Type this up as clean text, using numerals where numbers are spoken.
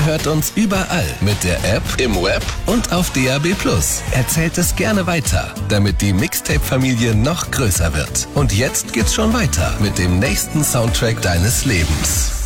Ihr hört uns überall mit der App, im Web und auf DAB+. Erzählt es gerne weiter, damit die Mixtape-Familie noch größer wird. Und jetzt geht's schon weiter mit dem nächsten Soundtrack deines Lebens.